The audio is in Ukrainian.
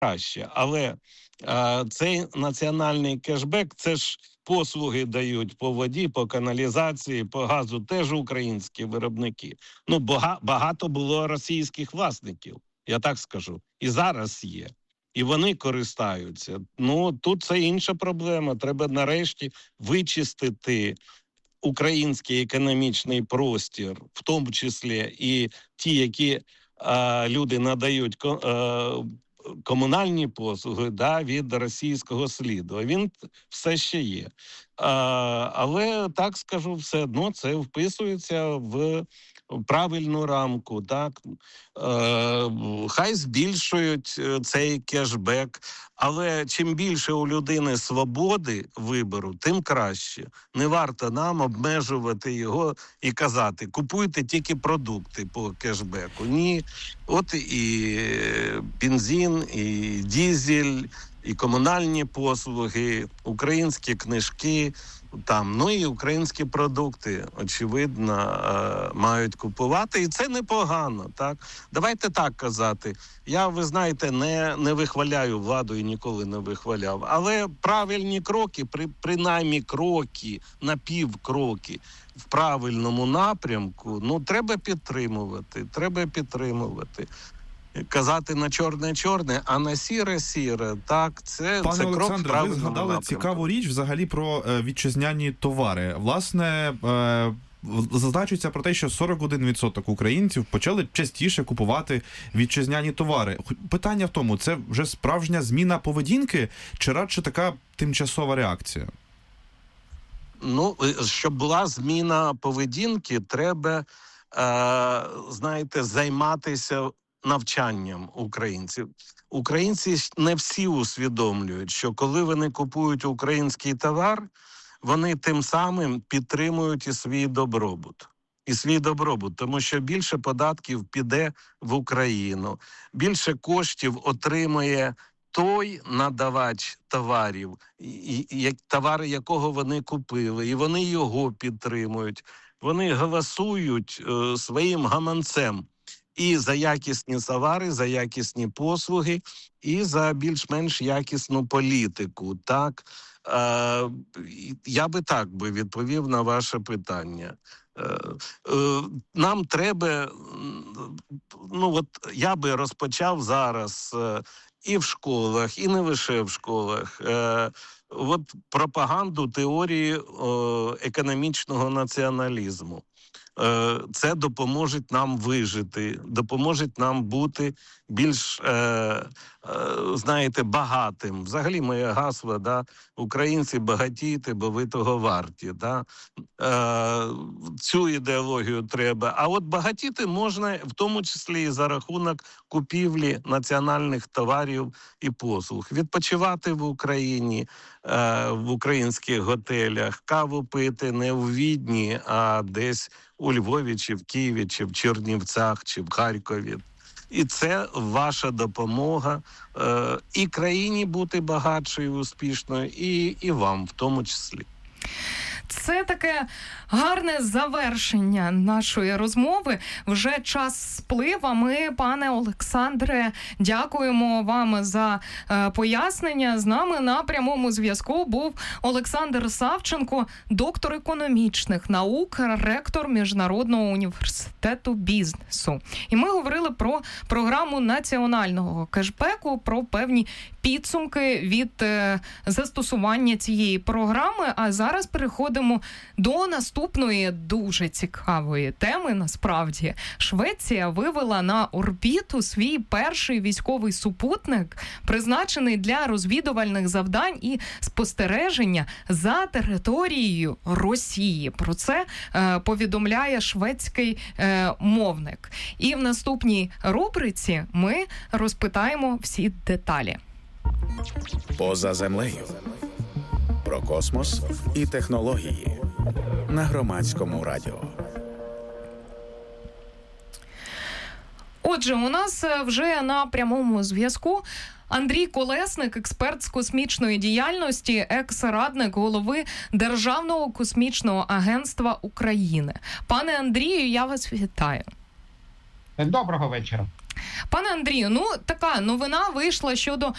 краще. Але цей національний кешбек – це ж послуги дають по воді, по каналізації, по газу теж українські виробники. Ну, багато було російських власників, я так скажу. І зараз є. І вони користаються. Ну, тут це інша проблема. Треба нарешті вичистити український економічний простір, в тому числі і ті, які люди надають комунальні послуги, від російського сліду. А він все ще є. Але, так скажу, все одно це вписується в правильну рамку. Так? Хай збільшують цей кешбек, але чим більше у людини свободи вибору, тим краще. Не варто нам обмежувати його і казати, купуйте тільки продукти по кешбеку. Ні, от і бензин, і дизель, і комунальні послуги, українські книжки, і українські продукти, очевидно, мають купувати. І це непогано, так? Давайте так казати. Я, ви знаєте, не вихваляю владу і ніколи не вихваляв. Але правильні кроки, принаймні кроки, напівкроки в правильному напрямку, треба підтримувати. Казати на чорне-чорне, а на сіре-сіре. Так, це Пане крок Олександре, в правильному ви згадали напрямку. цікаву річ взагалі про вітчизняні товари. Власне, зазначується про те, що 41% українців почали частіше купувати вітчизняні товари. Питання в тому, це вже справжня зміна поведінки чи радше така тимчасова реакція? Щоб була зміна поведінки, треба, займатися навчанням українців. Українці не всі усвідомлюють, що коли вони купують український товар, вони тим самим підтримують і свій добробут. Тому що більше податків піде в Україну, більше коштів отримує той надавач товарів, товари якого вони купили, і вони його підтримують. Вони голосують своїм гаманцем і за якісні товари, за якісні послуги, і за більш-менш якісну політику. Так? Я би так відповів на ваше питання. Нам треба, я би розпочав зараз і в школах, і не лише в школах, пропаганду теорії економічного націоналізму. Це допоможе нам вижити, допоможе нам бути більш, багатим. Взагалі моє гасло, українці багатійте, бо ви того варті. Цю ідеологію треба. А от багатіти можна, в тому числі і за рахунок купівлі національних товарів і послуг. Відпочивати в Україні, в українських готелях, каву пити не у Відні, а десь у Львові, чи в Києві, чи в Чернівцях, чи в Харкові. І це ваша допомога і країні бути багатшою, успішною, і вам в тому числі. Це таке гарне завершення нашої розмови. Вже час сплив, а ми, пане Олександре, дякуємо вам за пояснення. З нами на прямому зв'язку був Олександр Савченко, доктор економічних наук, ректор Міжнародного університету бізнесу. І ми говорили про програму національного кешбеку, про певні підсумки від застосування цієї програми. А зараз переходимо до наступної дуже цікавої теми. Насправді, Швеція вивела на орбіту свій перший військовий супутник, призначений для розвідувальних завдань і спостереження за територією Росії. Про це повідомляє шведський мовник. І в наступній рубриці ми розпитаємо всі деталі. Поза землею. Про космос і технології на Громадському радіо. Отже, у нас вже на прямому зв'язку Андрій Колесник, експерт з космічної діяльності, екс-радник голови Державного космічного агентства України. Пане Андрію, я вас вітаю. Доброго вечора. Пане Андрію, така новина вийшла щодо